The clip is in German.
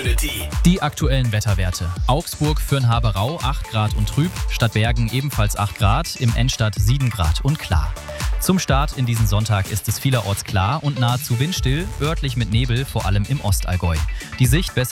Community. Die aktuellen Wetterwerte. Augsburg, Fürnhaberau 8 Grad und trüb, Stadtbergen ebenfalls 8 Grad, im Endstadt 7 Grad und klar. Zum Start in diesen Sonntag ist es vielerorts klar und nahezu windstill, örtlich mit Nebel, vor allem im Ostallgäu. Die Sicht besser